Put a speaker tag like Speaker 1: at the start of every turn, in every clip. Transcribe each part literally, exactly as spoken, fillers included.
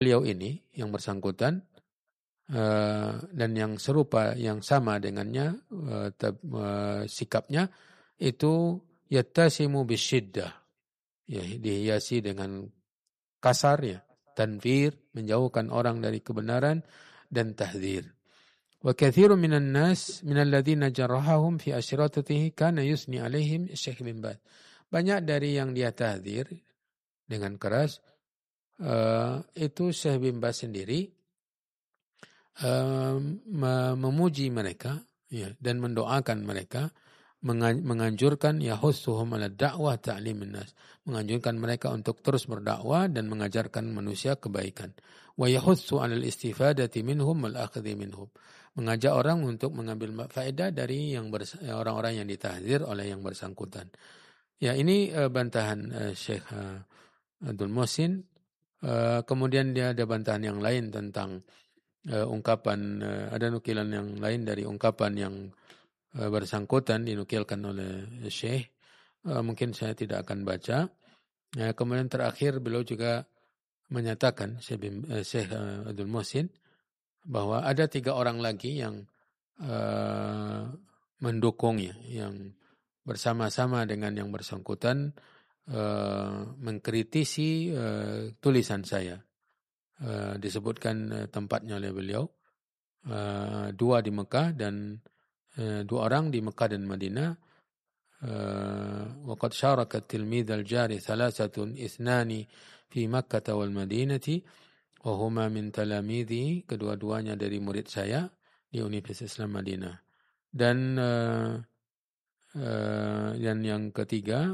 Speaker 1: beliau ini yang bersangkutan uh, dan yang serupa yang sama dengannya uh, tab, uh, sikapnya itu yattasimu bisyiddah, ya, dihiasi dengan kasar, ya, tanfir, menjauhkan orang dari kebenaran, dan tahdzir. Wa katsirun minan nas minal ladzina jarahahum fi asyratihi kana yusni alaihim Syekh bin Baz. Banyak dari yang dia tahdzir dengan keras uh, itu Syekh bin Baz sendiri uh, memuji mereka, ya, dan mendoakan mereka, menganjurkan yahussuhum ala da'wah ta'limin nas, menganjurkan mereka untuk terus berdakwah dan mengajarkan manusia kebaikan. Wa yahussu 'alal istifadati minhum wal akhdhi minhum, mengajak orang untuk mengambil faedah dari yang orang-orang yang ditahdzir oleh yang bersangkutan. Ya, ini uh, bantahan uh, Syekh uh, Abdul Muhsin. Uh, kemudian dia ada bantahan yang lain tentang uh, ungkapan, uh, ada nukilan yang lain dari ungkapan yang bersangkutan dinukilkan oleh Syekh, uh, mungkin saya tidak akan baca. Uh, kemudian terakhir beliau juga menyatakan, Syekh, uh, Syekh uh, Abdul Muhsin, bahwa ada tiga orang lagi yang uh, mendukungnya, yang bersama-sama dengan yang bersangkutan uh, mengkritisi uh, tulisan saya. Uh, disebutkan uh, tempatnya oleh beliau, uh, dua di Mekah dan dua orang di Mekah dan Madinah. Waqad syaraka at-tilmidz al-jari thalathatun ithnani fi Makkah wal Madinati wa huma min talamidhi, kedua-duanya dari murid saya di Universitas Islam Madinah. Dan uh, uh, dan yang ketiga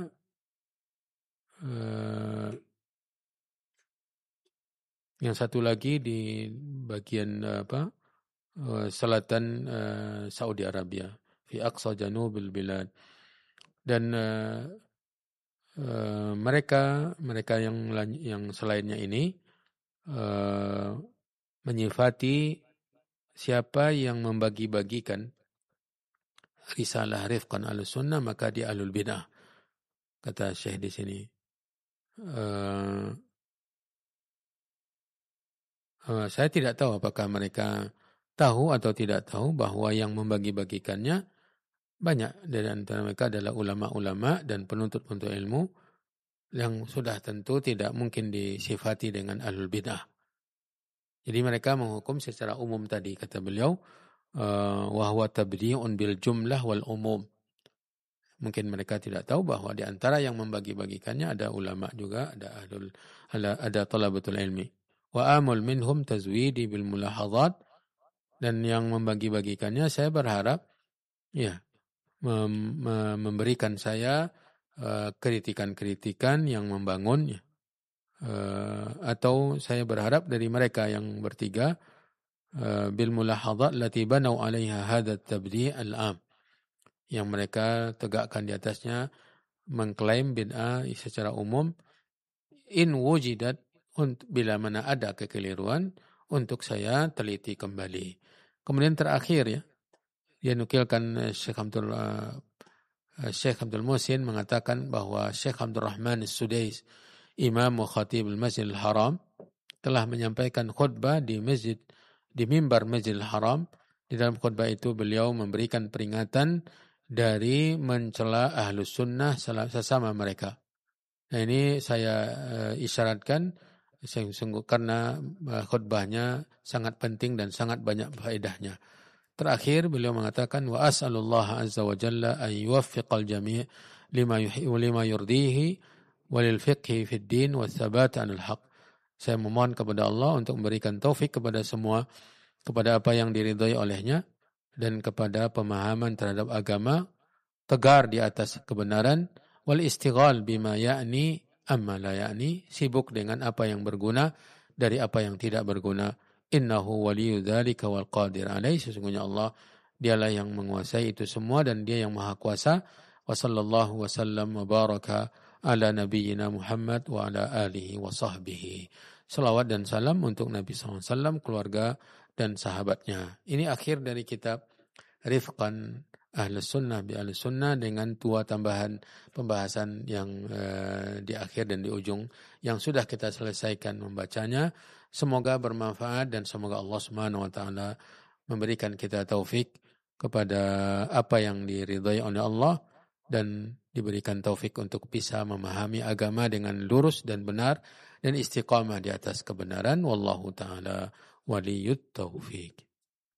Speaker 1: uh, yang satu lagi di bagian uh, apa uh, selatan uh, Saudi Arabia, fi aqsa janubil bilad. Dan uh, uh, mereka mereka yang yang selainnya ini uh, menyifati siapa yang membagi-bagikan risalah rifqan ahlus sunnah maka dia ahlul bidah, kata Syekh di sini. Uh, uh, saya tidak tahu apakah mereka tahu atau tidak tahu bahwa yang membagi-bagikannya banyak dari antara mereka adalah ulama-ulama dan penuntut-penuntut ilmu yang sudah tentu tidak mungkin disifati dengan ahlul bid'ah. Jadi mereka menghukum secara umum tadi, kata beliau, wa huwa tabdi'un bil jumlah wal umum. Mungkin mereka tidak tahu bahwa di antara yang membagi-bagikannya ada ulama juga, ada ahlul, ada, ada talabatul ilmi. Wa amul minhum tazwidi bil mulahadzat, dan yang membagi-bagikannya saya berharap, ya, Mem- memberikan saya uh, kritikan-kritikan yang membangun, uh, atau saya berharap dari mereka yang bertiga uh, bil mulahadzat lati banau 'alaiha hadha at-tabdi' al-'am, yang mereka tegakkan di atasnya mengklaim bid'ah secara umum, in wujidat, bila mana ada kekeliruan untuk saya teliti kembali. Kemudian terakhir, ya, dia nukilkan Syekh Abdul uh, Syekh Abdul Muhsin mengatakan bahwa Syekh Abdul Rahman As-Sudais, Imam wa Khatib Al-Masjidil Haram, telah menyampaikan khutbah di masjid, di mimbar Masjidil Haram. Di dalam khutbah itu beliau memberikan peringatan dari mencela Ahlus Sunnah sesama mereka. Nah, ini saya uh, isyaratkan sungguh karena uh, khutbahnya sangat penting dan sangat banyak faedahnya. Terakhir beliau mengatakan, wa as'alullah azza wa jalla an yuwaffiqal jami' lima yuhi wa lima yurdihi walil fiqhi fid din wa tsabat 'alal haq. Saya memohon kepada Allah untuk memberikan taufik kepada semua, kepada apa yang diridhai olehnya, dan kepada pemahaman terhadap agama, tegar di atas kebenaran, wal istighal bima ya'ni amma la ya'ni, sibuk dengan apa yang berguna dari apa yang tidak berguna. Innahu waliyyu dzalika wal qadir alaih, sesungguhnya Allah dialah yang menguasai itu semua dan dia yang maha kuasa. Wa sallallahu wa sallam wa baraka ala nabiyyina Muhammad wa ala alihi wa sahbihi. Salawat dan salam untuk Nabi sallallahu alaihi wasallam, keluarga dan sahabatnya. Ini akhir dari kitab Rifqan Ahlus Sunnah bi Ahlus Sunnah, dengan dua tambahan pembahasan yang uh, di akhir dan di ujung yang sudah kita selesaikan membacanya. Semoga bermanfaat dan semoga Allah Subhanahu wa taala memberikan kita taufik kepada apa yang diridhai oleh Allah dan diberikan taufik untuk bisa memahami agama dengan lurus dan benar dan istiqamah di atas kebenaran. Wallahu taala waliyut taufik.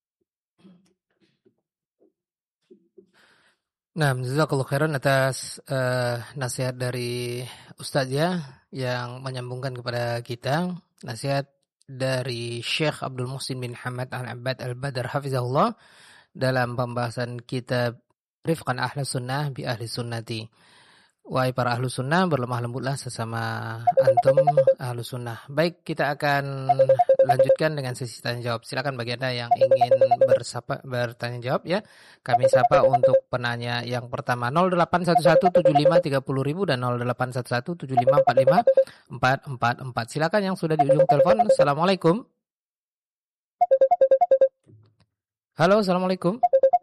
Speaker 2: Nah, jazakallahu khairan atas uh, nasihat dari Ustaz ya yang menyambungkan kepada kita nasihat dari Syekh Abdul Muhsin bin Hamad Al-Abbad Al-Badar hafizahullah dalam pembahasan kitab Rifqan Ahli Sunnah bi Ahli Sunnati. Wahai para ahlu sunnah, berlemah lembutlah sesama antum ahlu sunnah. Baik, kita akan lanjutkan dengan sesi tanya jawab. Silakan bagi Anda yang ingin bersapa, bertanya jawab ya. Kami sapa untuk penanya yang pertama nol delapan satu satu tujuh lima tiga nol nol nol dan nol delapan satu satu tujuh lima empat lima empat empat empat. Silakan yang sudah di ujung telepon. Assalamualaikum. Halo, assalamualaikum.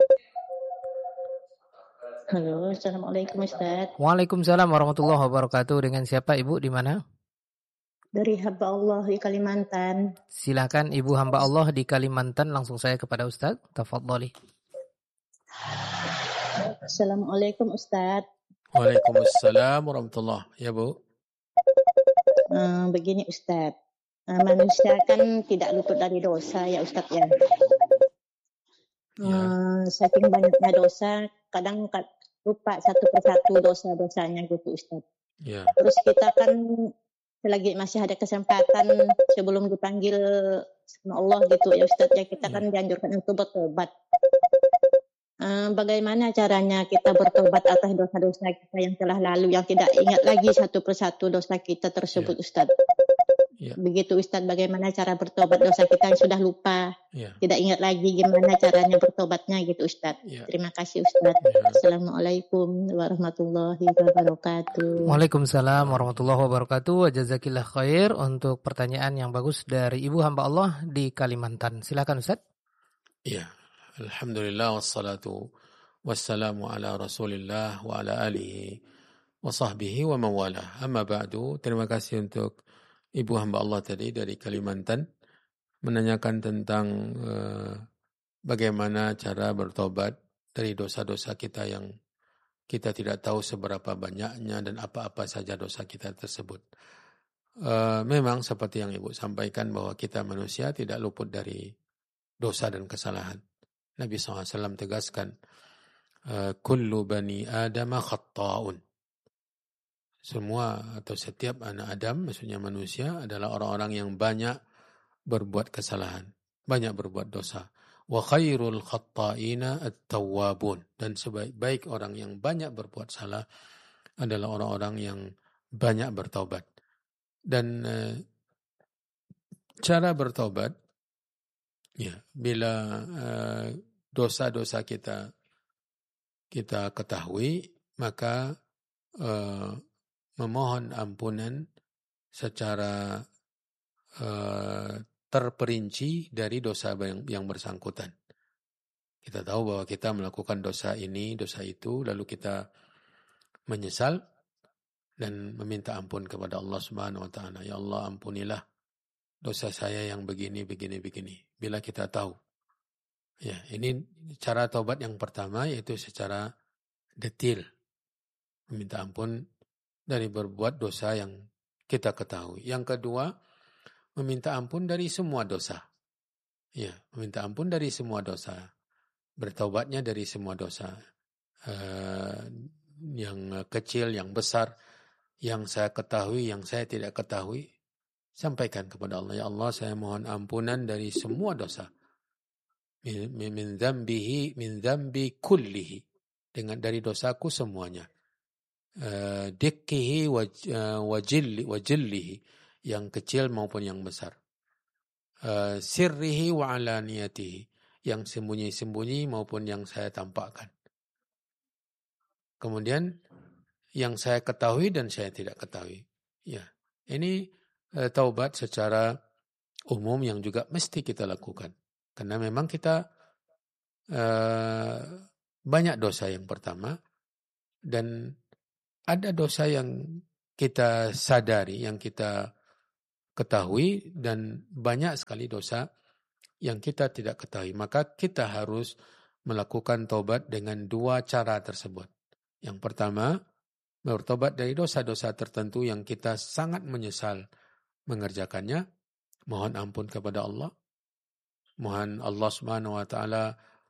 Speaker 3: Halo, assalamualaikum Ustaz.
Speaker 2: Waalaikumsalam warahmatullahi wabarakatuh. Dengan siapa Ibu, di mana?
Speaker 3: Dari hamba Allah di Kalimantan.
Speaker 2: Silakan Ibu hamba Allah di Kalimantan, langsung saya kepada Ustaz. Tafadhali.
Speaker 3: Assalamualaikum Ustaz.
Speaker 1: Waalaikumsalam warahmatullahi. Ya Bu.
Speaker 3: Uh, begini Ustaz, uh, manusia kan tidak luput dari dosa ya Ustaz ya. Uh, saking banyaknya dosa, kadang lupa satu persatu dosa-dosanya gitu Ustaz.
Speaker 1: Ya.
Speaker 3: Terus kita kan selagi masih ada kesempatan sebelum dipanggil sama Allah gitu ya Ustaz ya, kita kan dianjurkan untuk bertobat. Uh, bagaimana caranya kita bertobat atas dosa-dosa kita yang telah lalu, yang tidak ingat lagi satu persatu dosa kita tersebut ya. Ustaz. Ya. Begitu Ustaz, bagaimana cara bertobat dosa kita yang sudah lupa, ya. Tidak ingat lagi gimana caranya bertobatnya gitu Ustaz. Ya. Terima kasih Ustaz. Ya. Assalamualaikum warahmatullahi wabarakatuh.
Speaker 2: Waalaikumsalam warahmatullahi wabarakatuh. Jazakillah khair untuk pertanyaan yang bagus dari Ibu hamba Allah di Kalimantan. Silakan Ustaz.
Speaker 1: Iya. Alhamdulillah wassalatu wassalamu ala Rasulillah wa ala alihi wa sahbihi wa mawalah. Amma ba'du. Terima kasih untuk Ibu hamba Allah tadi dari Kalimantan menanyakan tentang uh, bagaimana cara bertobat dari dosa-dosa kita yang kita tidak tahu seberapa banyaknya dan apa-apa saja dosa kita tersebut. Uh, memang seperti yang Ibu sampaikan bahwa kita manusia tidak luput dari dosa dan kesalahan. Nabi shallallahu alaihi wasallam tegaskan, uh, kullu bani adama khatta'un. Semua atau setiap anak Adam, maksudnya manusia, adalah orang-orang yang banyak berbuat kesalahan, banyak berbuat dosa. Wa khairul khatta'ina at-tawwabun. Dan sebaik-baik orang yang banyak berbuat salah adalah orang-orang yang banyak bertaubat. Dan uh, cara bertaubat, ya, bila uh, dosa-dosa kita kita ketahui, maka uh, memohon ampunan secara uh, terperinci dari dosa yang, yang bersangkutan. Kita tahu bahwa kita melakukan dosa ini, dosa itu, lalu kita menyesal dan meminta ampun kepada Allah Subhanahu wa taala. Ya Allah, ampunilah dosa saya yang begini, begini, begini. Bila kita tahu. Ya, ini cara taubat yang pertama, yaitu secara detil. Meminta ampun dari berbuat dosa yang kita ketahui. Yang kedua, meminta ampun dari semua dosa. Ya, meminta ampun dari semua dosa. Bertaubatnya dari semua dosa. Uh, yang kecil, yang besar, yang saya ketahui, yang saya tidak ketahui. Sampaikan kepada Allah, ya Allah, saya mohon ampunan dari semua dosa. Min, min dzambihi, min dzambi kullihi. Dengan dari dosaku semuanya. Uh, dikkihi wajilli wajillihi, yang kecil maupun yang besar. Uh, sirrihi wa alaniyatihi, yang sembunyi-sembunyi maupun yang saya tampakkan. Kemudian yang saya ketahui dan saya tidak ketahui. Ya, ini uh, taubat secara umum yang juga mesti kita lakukan. Karena memang kita uh, banyak dosa yang pertama, dan ada dosa yang kita sadari, yang kita ketahui dan banyak sekali dosa yang kita tidak ketahui. Maka kita harus melakukan taubat dengan dua cara tersebut. Yang pertama, bertobat dari dosa-dosa tertentu yang kita sangat menyesal mengerjakannya. Mohon ampun kepada Allah. Mohon Allah Subhanahu wa taala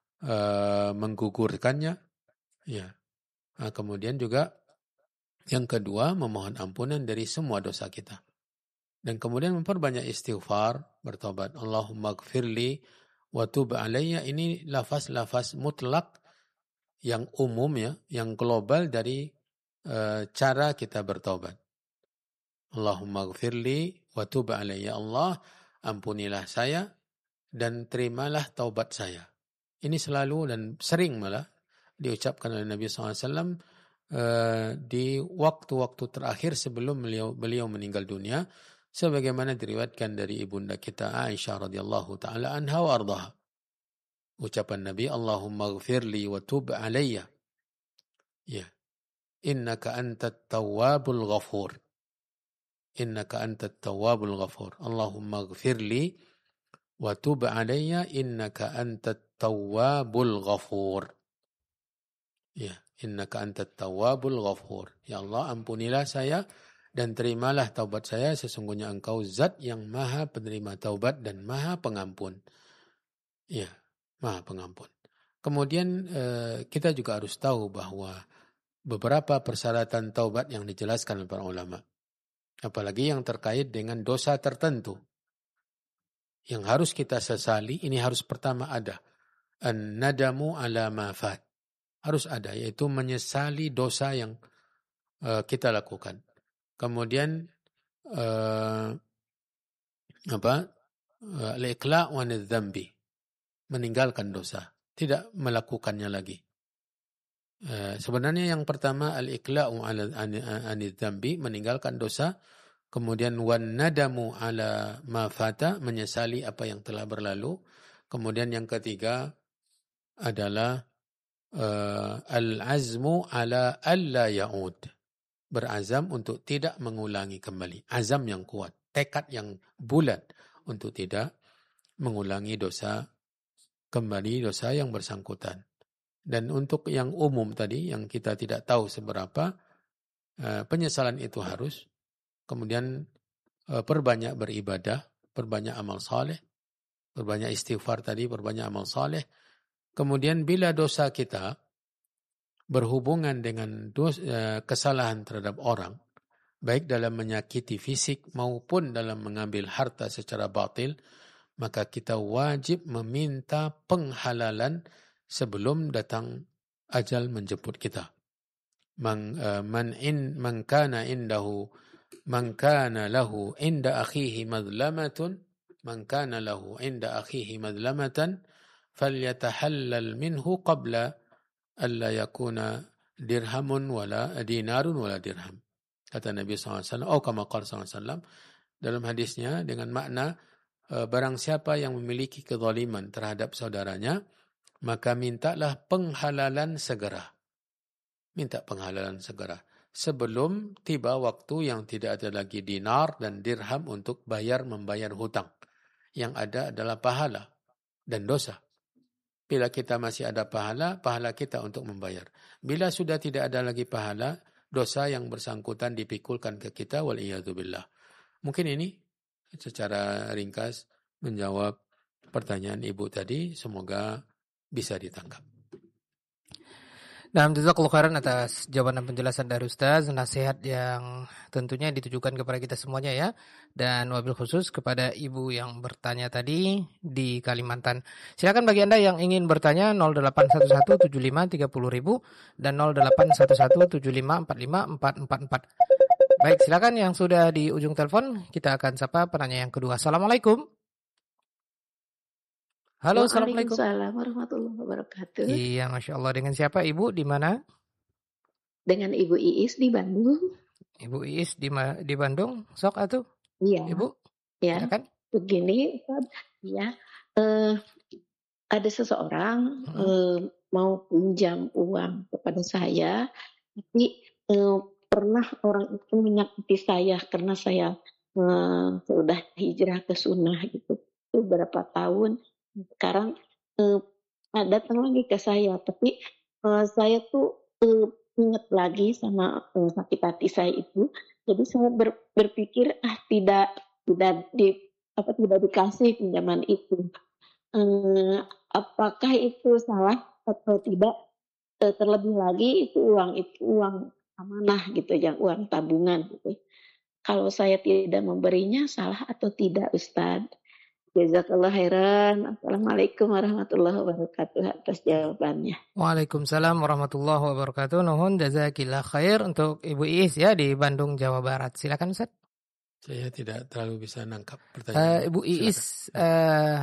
Speaker 1: uh, menggugurkannya. Ya. Nah, kemudian juga yang kedua, memohon ampunan dari semua dosa kita. Dan kemudian memperbanyak istighfar, bertobat. Allahumma gfirli wa tub alayya. Ini lafaz-lafaz mutlak yang umum ya, yang global dari uh, cara kita bertobat. Allahumma gfirli wa tub alayya. Allah, ampunilah saya dan terimalah taubat saya. Ini selalu dan sering malah diucapkan oleh Nabi shallallahu alaihi wasallam uh, di waktu-waktu terakhir sebelum beliau, beliau meninggal dunia, sebagaimana diriwayatkan dari ibunda kita Aisyah radhiyallahu taala anha wa ardaha. Ucapan Nabi, Allahumma gfirli wa tub alayya. Ya. Innaka antat tawwabul ghafur. Innaka antat tawwabul ghafur. Allahumma gfirli wa tub alayya innaka antat tawwabul ghafur. Ya, innaka antat tawwabul ghafur. Ya Allah, ampunilah saya dan terimalah taubat saya, sesungguhnya Engkau zat yang maha penerima taubat dan maha pengampun. Ya, maha pengampun. Kemudian eh, kita juga harus tahu bahwa beberapa persyaratan taubat yang dijelaskan oleh para ulama, apalagi yang terkait dengan dosa tertentu yang harus kita sesali, ini harus pertama ada an-nadamu ala ma fat. Harus ada, yaitu menyesali dosa yang uh, kita lakukan. Kemudian uh, apa? Uh, al-iqla' wa nidh-dhanbi. Meninggalkan dosa, tidak melakukannya lagi. Uh, sebenarnya yang pertama al-iqla'u 'ala anidh-dhanbi, meninggalkan dosa. Kemudian wan nadamu 'ala ma fata, menyesali apa yang telah berlalu. Kemudian yang ketiga adalah Uh, al-azmu ala alla ya'ud. Berazam untuk tidak mengulangi kembali. Azam yang kuat, tekad yang bulat untuk tidak mengulangi dosa kembali, dosa yang bersangkutan. Dan untuk yang umum tadi, yang kita tidak tahu seberapa, uh, penyesalan itu harus. Kemudian uh, perbanyak beribadah, perbanyak amal saleh, perbanyak istighfar tadi, perbanyak amal saleh. Kemudian bila dosa kita berhubungan dengan dosa, kesalahan terhadap orang, baik dalam menyakiti fisik maupun dalam mengambil harta secara batil, maka kita wajib meminta penghalalan sebelum datang ajal menjemput kita. Man, uh, man in man kana indahu man kana lahu inda akhihi madlamatun man kana lahu inda akhihi madlamatan falyatahallal minhu qabla alla yakuna dirhamun wala dinarun wala dirham. Kata Nabi shallallahu alaihi wasallam, atau kama qala sallallahu alaihi wasallam dalam hadisnya dengan makna e, barang siapa yang memiliki kezaliman terhadap saudaranya, maka mintalah penghalalan segera. Minta penghalalan segera sebelum tiba waktu yang tidak ada lagi dinar dan dirham untuk bayar membayar hutang. Yang ada adalah pahala dan dosa. Bila kita masih ada pahala, pahala kita untuk membayar. Bila sudah tidak ada lagi pahala, dosa yang bersangkutan dipikulkan ke kita, waliyadzubillah. Mungkin ini secara ringkas menjawab pertanyaan Ibu tadi, semoga bisa ditangkap.
Speaker 2: Nah, jazakallahu khairan atas jawaban dan penjelasan dari Ustaz, nasihat yang tentunya ditujukan kepada kita semuanya ya, dan wabil khusus kepada Ibu yang bertanya tadi di Kalimantan. Silakan bagi Anda yang ingin bertanya nol delapan satu satu tujuh lima tiga nol nol nol dan nol delapan satu satu tujuh lima empat lima empat empat empat. Baik, silakan yang sudah di ujung telepon, kita akan sapa penanya yang kedua. Assalamualaikum. Halo, assalamualaikum.
Speaker 4: Waalaikumsalam warahmatullahi wabarakatuh.
Speaker 2: Iya, masya Allah. Dengan siapa Ibu? Di mana?
Speaker 4: Dengan Ibu Iis di Bandung.
Speaker 2: Ibu Iis di ma- di Bandung. Sok atuh.
Speaker 4: Iya.
Speaker 2: Ibu.
Speaker 4: Ya.
Speaker 2: Silakan.
Speaker 4: Begini, ya. Uh, ada seseorang hmm. uh, mau pinjam uang kepada saya, tapi uh, pernah orang itu menyakiti saya karena saya eh, sudah hijrah ke sunnah gitu. Itu berapa tahun. Sekarang eh, datang lagi ke saya, tapi eh, saya tuh eh, ingat lagi sama eh, sakit hati saya itu. Jadi saya ber- berpikir ah tidak tidak di apa tidak dikasih pinjaman itu. Eh, apakah itu salah atau tidak? Eh, terlebih lagi itu uang itu uang amanah gitu ya, uang tabungan gitu. Kalau saya tidak memberinya salah atau tidak Ustadz? Jazakallah khairan. Assalamualaikum warahmatullahi wabarakatuh atas jawabannya.
Speaker 2: Waalaikumsalam warahmatullahi wabarakatuh. Nuhun jazakillah khair untuk Ibu Iis ya di Bandung, Jawa Barat. Silakan Ustaz.
Speaker 1: Saya tidak terlalu bisa nangkap
Speaker 2: Uh,
Speaker 1: pertanyaan.
Speaker 2: Ibu Iis, uh,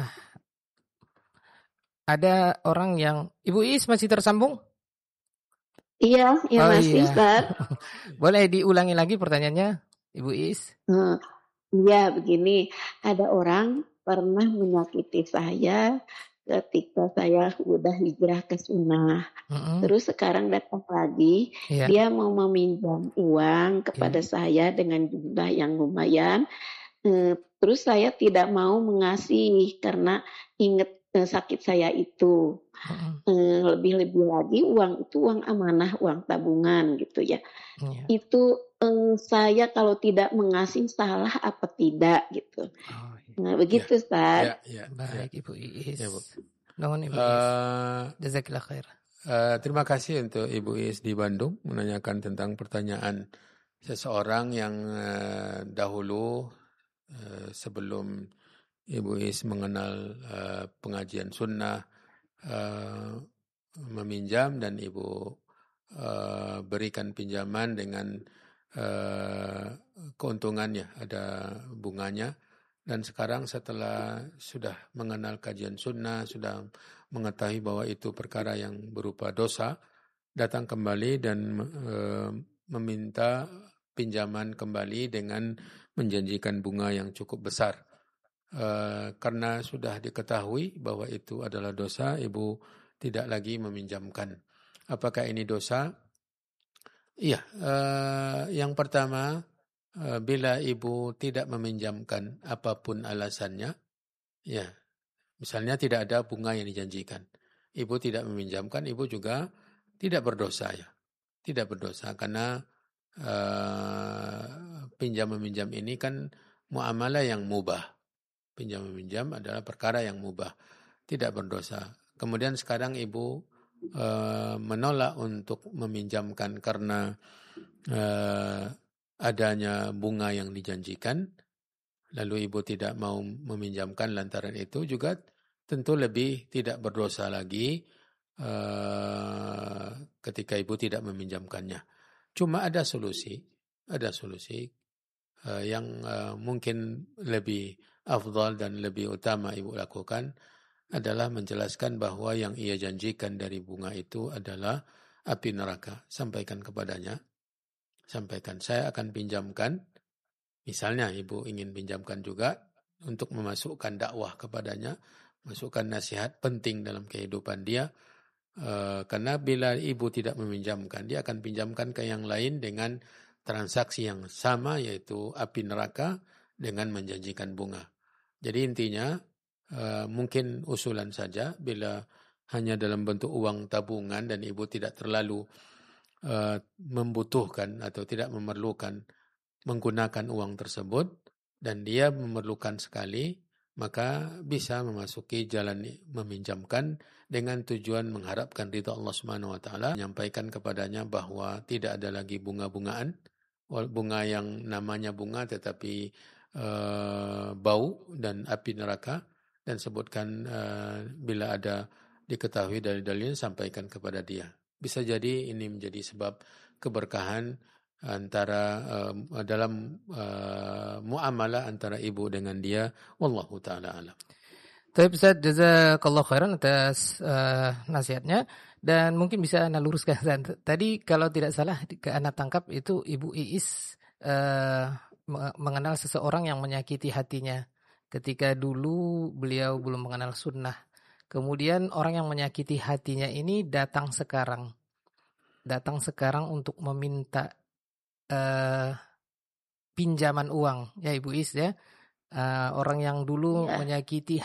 Speaker 2: ada orang yang Ibu Iis masih tersambung?
Speaker 4: Iya, ya
Speaker 2: Oh
Speaker 4: masih
Speaker 2: iya.
Speaker 4: Ustaz.
Speaker 2: Boleh diulangi lagi pertanyaannya, Ibu Iis?
Speaker 4: Hmm, Iya begini, ada orang pernah menyakiti saya ketika saya udah hijrah ke sunnah.
Speaker 2: Mm-mm.
Speaker 4: Terus sekarang datang lagi,
Speaker 2: Iya.
Speaker 4: dia mau meminjam uang kepada
Speaker 2: Iya.
Speaker 4: saya dengan jumlah yang lumayan. Eh, Terus saya tidak mau mengasih karena ingat eh, sakit saya itu.
Speaker 2: Mm-mm.
Speaker 4: Eh, Lebih-lebih lagi uang itu uang amanah, uang tabungan gitu ya.
Speaker 2: Iya.
Speaker 4: Itu eh, saya kalau tidak mengasih salah apa tidak gitu.
Speaker 2: Oh, iya.
Speaker 4: Nah begitu Ustaz.
Speaker 1: Ya, ya, ya.
Speaker 2: Baik Ibu Iis.
Speaker 1: Ya, Bu.
Speaker 2: Nuhun Ibu Iis.
Speaker 1: Eh,
Speaker 2: Jazakillah khair.
Speaker 1: eh, terima kasih untuk Ibu Is di Bandung menanyakan tentang pertanyaan seseorang yang eh, dahulu eh, sebelum Ibu Is mengenal eh, pengajian sunnah eh, meminjam dan Ibu eh, berikan pinjaman dengan eh, keuntungannya, ada bunganya. Dan sekarang setelah sudah mengenal kajian sunnah, sudah mengetahui bahwa itu perkara yang berupa dosa, datang kembali dan e, meminta pinjaman kembali dengan menjanjikan bunga yang cukup besar. E, karena sudah diketahui bahwa itu adalah dosa, ibu tidak lagi meminjamkan. Apakah ini dosa? Iya, e, yang pertama, bila ibu tidak meminjamkan apapun alasannya, ya, misalnya tidak ada bunga yang dijanjikan, ibu tidak meminjamkan, ibu juga tidak berdosa ya, tidak berdosa karena uh, pinjam meminjam ini kan muamalah yang mubah, pinjam meminjam adalah perkara yang mubah, tidak berdosa. Kemudian sekarang ibu uh, menolak untuk meminjamkan karena uh, adanya bunga yang dijanjikan, lalu ibu tidak mau meminjamkan lantaran itu, juga tentu lebih tidak berdosa lagi uh, ketika ibu tidak meminjamkannya. Cuma ada solusi, ada solusi uh, yang uh, mungkin lebih afdal dan lebih utama ibu lakukan adalah menjelaskan bahwa yang ia janjikan dari bunga itu adalah api neraka. Sampaikan kepadanya. Sampaikan, saya akan pinjamkan, misalnya ibu ingin pinjamkan juga untuk memasukkan dakwah kepadanya, masukkan nasihat penting dalam kehidupan dia, e, karena bila ibu tidak meminjamkan, dia akan pinjamkan ke yang lain dengan transaksi yang sama, yaitu api neraka dengan menjanjikan bunga. Jadi intinya e, mungkin usulan saja, bila hanya dalam bentuk uang tabungan dan ibu tidak terlalu Uh, membutuhkan atau tidak memerlukan menggunakan uang tersebut dan dia memerlukan sekali, maka bisa memasuki jalan meminjamkan dengan tujuan mengharapkan ridha Allah Subhanahu wa taala, menyampaikan kepadanya bahwa tidak ada lagi bunga-bungaan, bunga yang namanya bunga tetapi uh, bau dan api neraka, dan sebutkan uh, bila ada diketahui dari dalilnya, sampaikan kepada dia. Bisa jadi ini menjadi sebab keberkahan antara uh, dalam uh, muamalah antara ibu dengan dia. Wallahu ta'ala alam.
Speaker 2: Baik Ustaz, jazakallahu khairan atas uh, nasihatnya. Dan mungkin bisa Anda luruskan. Tadi kalau tidak salah ke Anda tangkap itu Ibu Iis uh, mengenal seseorang yang menyakiti hatinya ketika dulu beliau belum mengenal sunnah. Kemudian orang yang menyakiti hatinya ini datang sekarang. Datang sekarang untuk meminta uh, pinjaman uang ya Ibu Is ya. Uh, orang yang dulu
Speaker 4: Ya.
Speaker 2: menyakiti